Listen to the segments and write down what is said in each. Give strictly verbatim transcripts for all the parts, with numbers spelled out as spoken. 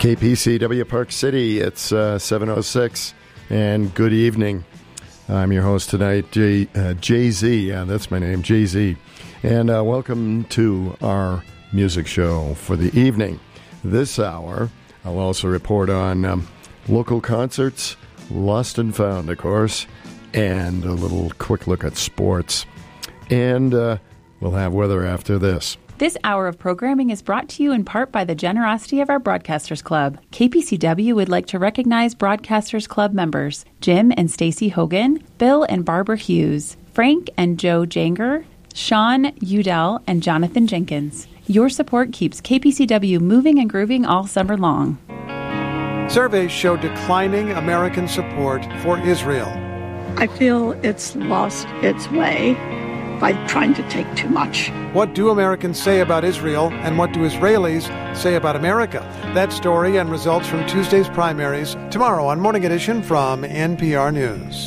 K P C W Park City, it's uh, seven oh six, and good evening. I'm your host tonight, Jay, uh, Jay-Z. Yeah, that's my name, Jay-Z. And uh, welcome to our music show for the evening. This hour, I'll also report on um, local concerts, lost and found, of course, and a little quick look at sports. And uh, we'll have weather after this. This hour of programming is brought to you in part by the generosity of our Broadcasters Club. K P C W would like to recognize Broadcasters Club members Jim and Stacy Hogan, Bill and Barbara Hughes, Frank and Joe Janger, Sean Udell, and Jonathan Jenkins. Your support keeps K P C W moving and grooving all summer long. Surveys show declining American support for Israel. I feel it's lost its way by trying to take too much. What do Americans say about Israel, and what do Israelis say about America? That story and results from Tuesday's primaries tomorrow on Morning Edition from N P R News.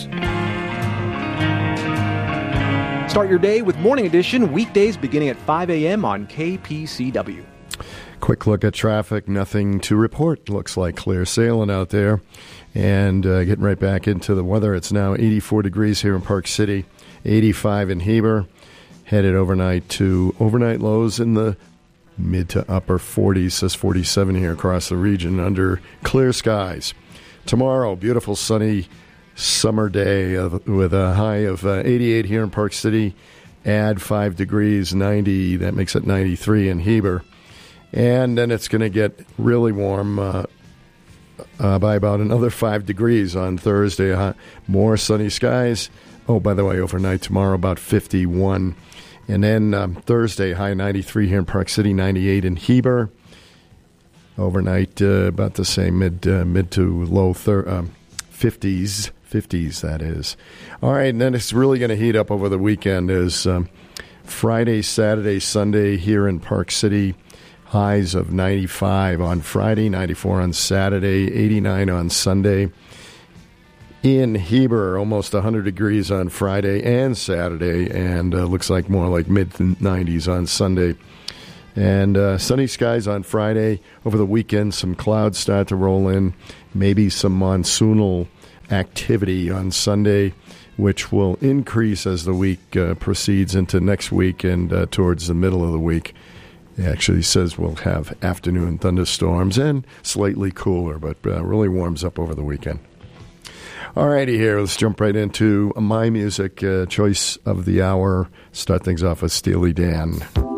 Start your day with Morning Edition, weekdays beginning at five a.m. on K P C W. Quick look at traffic. Nothing to report. Looks like clear sailing out there. And uh, getting right back into the weather. It's now eighty-four degrees here in Park City, eighty-five in Heber. Headed overnight to overnight lows in the mid to upper forties, says forty-seven here across the region under clear skies. Tomorrow, beautiful sunny summer day of, with a high of uh, eighty-eight here in Park City. Add five degrees, ninety. That makes it ninety-three in Heber. And then it's going to get really warm uh, uh, by about another five degrees on Thursday. Uh, more sunny skies. Oh, by the way, overnight tomorrow about fifty-one. And then um, Thursday, high ninety-three here in Park City, ninety-eight in Heber. Overnight, uh, about the same, mid uh, mid to low thir- um, fifties, fifties that is. All right, and then it's really going to heat up over the weekend is um, Friday, Saturday, Sunday here in Park City. Highs of ninety-five on Friday, ninety-four on Saturday, eighty-nine on Sunday. In Heber, almost one hundred degrees on Friday and Saturday, and uh, looks like more like mid-nineties on Sunday. And uh, sunny skies on Friday. Over the weekend, some clouds start to roll in, maybe some monsoonal activity on Sunday, which will increase as the week uh, proceeds into next week and uh, towards the middle of the week. It actually says we'll have afternoon thunderstorms and slightly cooler, but uh, really warms up over the weekend. All righty, here, let's jump right into my music uh, choice of the hour. Start things off with Steely Dan.